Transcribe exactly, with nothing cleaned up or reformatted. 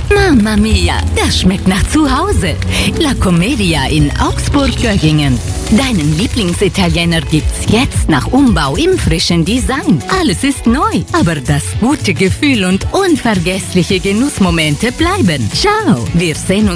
Mamma mia, das schmeckt nach zu Hause. La Commedia in Augsburg-Göggingen. Deinen Lieblingsitaliener gibt's jetzt nach Umbau im frischen Design. Alles ist neu, aber das gute Gefühl und unvergessliche Genussmomente bleiben. Ciao, wir sehen uns